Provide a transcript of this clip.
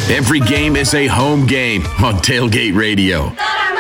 Every game is a home game on Tailgate Radio.